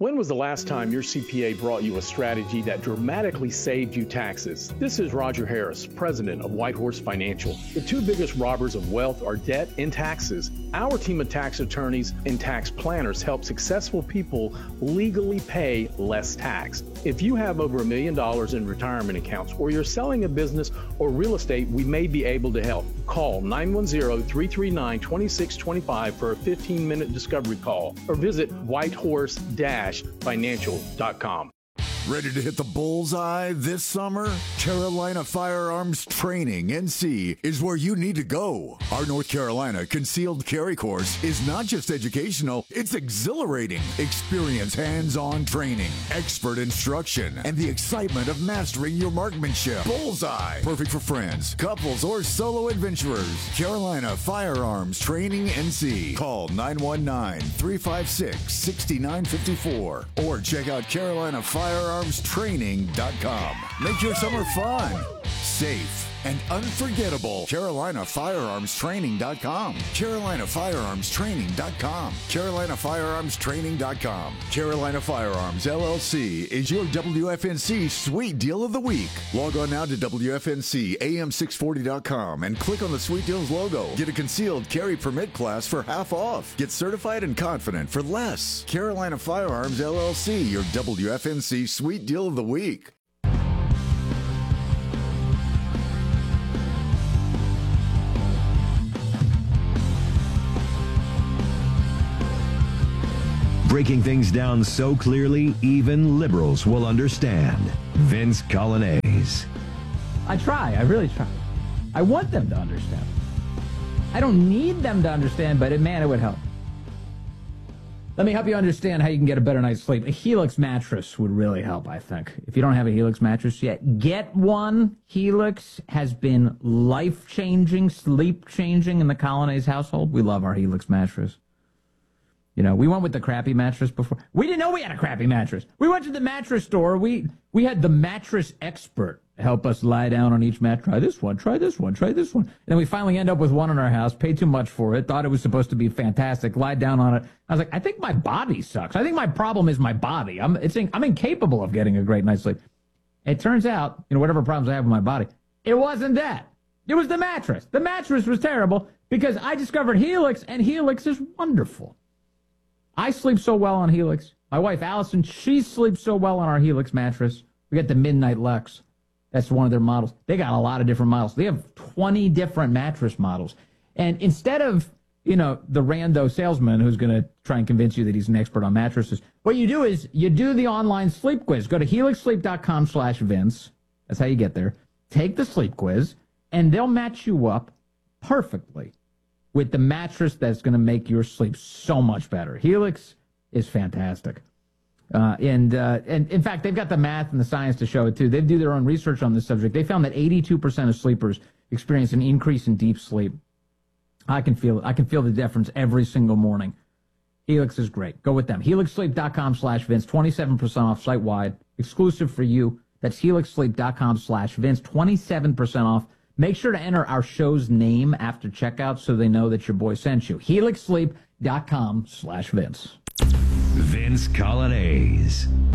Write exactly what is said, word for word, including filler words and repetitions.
When was the last time your C P A brought you a strategy that dramatically saved you taxes? This is Roger Harris, president of Whitehorse Financial. The two biggest robbers of wealth are debt and taxes. Our team of tax attorneys and tax planners help successful people legally pay less tax. If you have over a million dollars in retirement accounts or you're selling a business or real estate, we may be able to help. Call nine one zero, three three nine, two six two five for a fifteen minute discovery call or visit whitehorse financial dot com. Ready to hit the bullseye this summer? Carolina Firearms Training N C is where you need to go. Our North Carolina Concealed Carry course is not just educational, it's exhilarating. Experience hands-on training, expert instruction, and the excitement of mastering your marksmanship. Bullseye. Perfect for friends, couples, or solo adventurers. Carolina Firearms Training N C. Call nine one nine, three five six, six nine five four or check out Carolina Firearms Training dot com. Make your summer fun, safe, and unforgettable. Carolina Firearms Training dot com. Carolina Firearms Training dot com. Carolina Firearms Training dot com. Carolina Firearms, L L C is your W F N C Sweet Deal of the Week. Log on now to W F N C A M six forty dot com and click on the Sweet Deals logo. Get a concealed carry permit class for half off. Get certified and confident for less. Carolina Firearms, L L C, your W F N C Sweet Deal of the Week. Breaking things down so clearly, even liberals will understand. Vince Coglianese. I try. I really try. I want them to understand. I don't need them to understand, but it, man, it would help. Let me help you understand how you can get a better night's sleep. A Helix mattress would really help, I think. If you don't have a Helix mattress yet, get one. Helix has been life-changing, sleep-changing in the Coglianese household. We love our Helix mattress. You know, we went with the crappy mattress before. We didn't know we had a crappy mattress. We went to the mattress store. We we had the mattress expert help us lie down on each mat. Try this one, try this one, try this one. And then we finally end up with one in our house, paid too much for it, thought it was supposed to be fantastic, lied down on it. I was like, I think my body sucks. I think my problem is my body. I'm, it's, I'm incapable of getting a great night's sleep. It turns out, you know, whatever problems I have with my body, it wasn't that. It was the mattress. The mattress was terrible because I discovered Helix, and Helix is wonderful. I sleep so well on Helix. My wife, Allison, she sleeps so well on our Helix mattress. We got the Midnight Lux. That's one of their models. They got a lot of different models. They have twenty different mattress models. And instead of, you know, the rando salesman who's going to try and convince you that he's an expert on mattresses, what you do is you do the online sleep quiz. Go to helix sleep dot com slash Vince. That's how you get there. Take the sleep quiz, and they'll match you up perfectly with the mattress that's going to make your sleep so much better. Helix is fantastic. Uh, and, uh, and in fact, they've got the math and the science to show it, too. They do their own research on this subject. They found that eighty-two percent of sleepers experience an increase in deep sleep. I can feel it. I can feel the difference every single morning. Helix is great. Go with them. helix sleep dot com slash Vince, twenty-seven percent off site-wide, exclusive for you. That's helix sleep dot com slash Vince, twenty-seven percent off. Make sure to enter our show's name after checkout so they know that your boy sent you. helix sleep dot com slash Vince. Vince Coglianese.